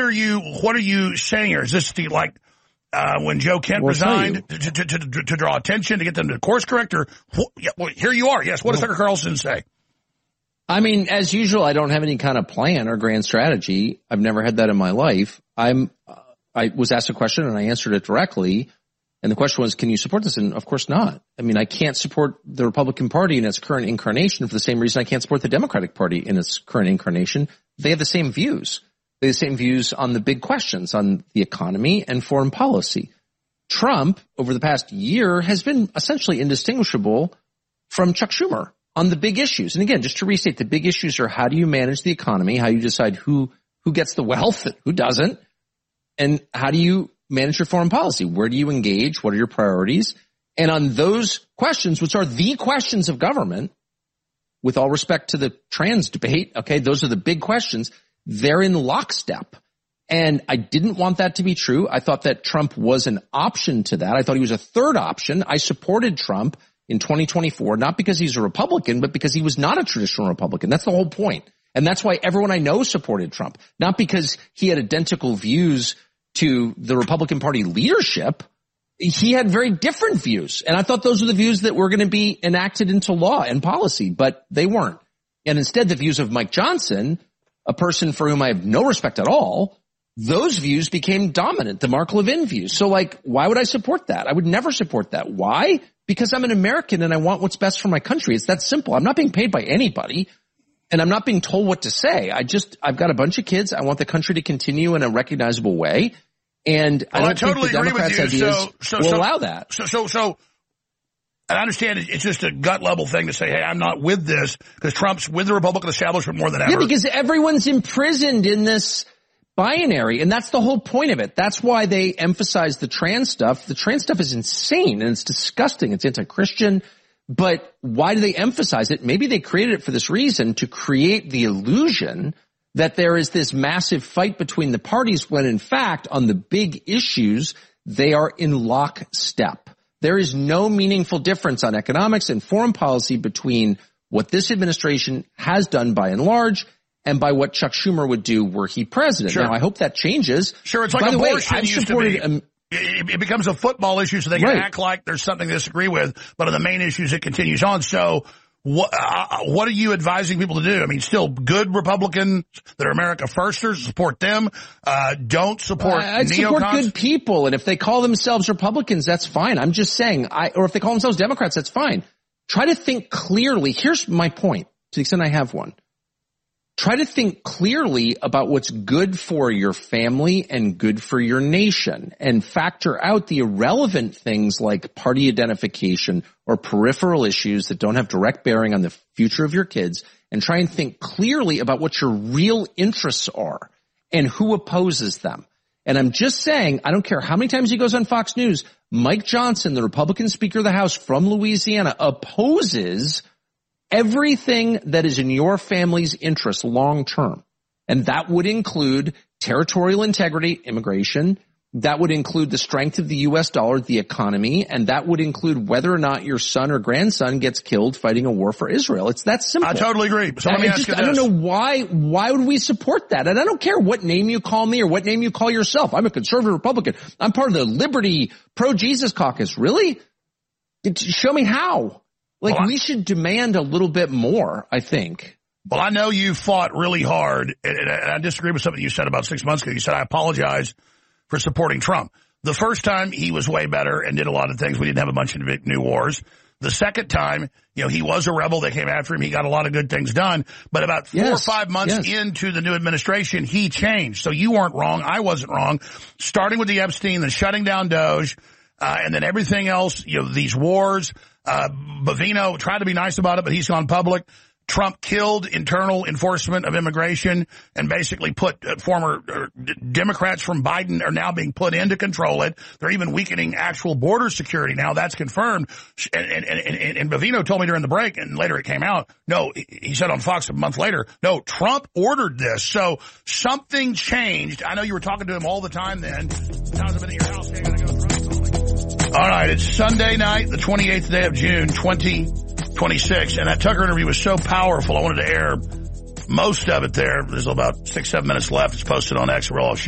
are you saying here? Is this when Joe Kent resigned to draw attention, to get them to course correct? Or here you are. Yes. What does Tucker Carlson say? I mean, as usual, I don't have any kind of plan or grand strategy. I've never had that in my life. I was asked a question and I answered it directly. And the question was, can you support this? And of course not. I mean, I can't support the Republican Party in its current incarnation for the same reason I can't support the Democratic Party in its current incarnation. They have the same views. They have the same views on the big questions, on the economy and foreign policy. Trump, over the past year, has been essentially indistinguishable from Chuck Schumer on the big issues. And again, just to restate, the big issues are how do you manage the economy, how you decide who gets the wealth and who doesn't, and how do you manage your foreign policy? Where do you engage? What are your priorities? And on those questions, which are the questions of government, with all respect to the trans debate, okay, those are the big questions, they're in lockstep. And I didn't want that to be true. I thought that Trump was an option to that. I thought he was a third option. I supported Trump in 2024, not because he's a Republican, but because he was not a traditional Republican. That's the whole point. And that's why everyone I know supported Trump, not because he had identical views to the Republican Party leadership. He had very different views. And I thought those were the views that were going to be enacted into law and policy, but they weren't. And instead, the views of Mike Johnson, a person for whom I have no respect at all, those views became dominant, the Mark Levin views. So why would I support that? I would never support that. Why? Because I'm an American and I want what's best for my country. It's that simple. I'm not being paid by anybody. And I'm not being told what to say. I've got a bunch of kids. I want the country to continue in a recognizable way. And I totally think the Democrats' ideas will allow that. So, and I understand it's just a gut level thing to say, hey, I'm not with this, because Trump's with the Republican establishment more than ever. Yeah, because everyone's imprisoned in this binary, and that's the whole point of it. That's why they emphasize the trans stuff. The trans stuff is insane and it's disgusting. It's anti-Christian. But why do they emphasize it? Maybe they created it for this reason, to create the illusion that there is this massive fight between the parties, when in fact, on the big issues, they are in lockstep. There is no meaningful difference on economics and foreign policy between what this administration has done by and large and by what Chuck Schumer would do were he president. Sure. Now, I hope that changes. Sure, it's like abortion used to be. It becomes a football issue, so they can act like there's something to disagree with, but on the main issues, it continues on. So what are you advising people to do? I mean, still good Republicans that are America firsters, support them. Don't support I'd support good people, and if they call themselves Republicans, that's fine. I'm just saying, or if they call themselves Democrats, that's fine. Try to think clearly. Here's my point, to the extent I have one. Try to think clearly about what's good for your family and good for your nation, and factor out the irrelevant things like party identification or peripheral issues that don't have direct bearing on the future of your kids, and try and think clearly about what your real interests are and who opposes them. And I'm just saying, I don't care how many times he goes on Fox News, Mike Johnson, the Republican Speaker of the House from Louisiana, opposes everything that is in your family's interest long term. And that would include territorial integrity, immigration. That would include the strength of the U.S. dollar, the economy. And that would include whether or not your son or grandson gets killed fighting a war for Israel. It's that simple. I totally agree. So let me ask you this. I don't know why would we support that? And I don't care what name you call me or what name you call yourself. I'm a conservative Republican. I'm part of the Liberty Pro-Jesus Caucus. Really? Show me how. We should demand a little bit more, I think. Well, I know you fought really hard, and I disagree with something you said about 6 months ago. You said, I apologize for supporting Trump. The first time, he was way better and did a lot of things. We didn't have a bunch of new wars. The second time, he was a rebel. They came after him. He got a lot of good things done. But about 4 or 5 months into the new administration, he changed. So you weren't wrong. I wasn't wrong. Starting with the Epstein, then shutting down Doge, and then everything else, these wars. Bovino tried to be nice about it, but he's gone public. Trump killed internal enforcement of immigration and basically put former Democrats from Biden are now being put in to control it. They're even weakening actual border security now. That's confirmed. And Bovino told me during the break, and later it came out, no, he said on Fox a month later, no, Trump ordered this. So something changed. I know you were talking to him all the time then. Sometimes I've been at your house. Hey, I gotta go Trump calling. All right, it's Sunday night, the 28th day of June, 2026, and that Tucker interview was so powerful, I wanted to air most of it there. There's about 6-7 minutes left. It's posted on X. We're all